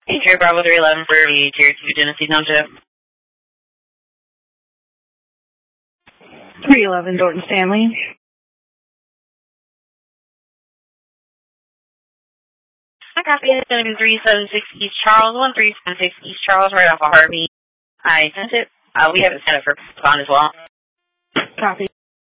Air Bravo 311 for Tier 2 Genesee Township. 311 Dorton Stanley. I copy. It's going to be 376 East Charles, 1376 East Charles, right off of Harvey. I sent it. We have it set up for Pond as well. Copy.